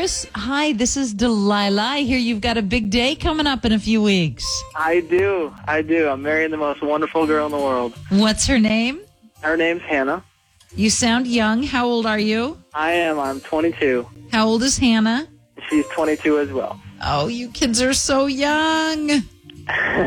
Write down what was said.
Chris, hi, this is Delilah. I hear you've got a big day coming up in a few weeks. I do. I'm marrying the most wonderful girl in the world. What's her name? Her name's Hannah. You sound young. How old are you? I'm 22. How old is Hannah? She's 22 as well. Oh, you kids are so young.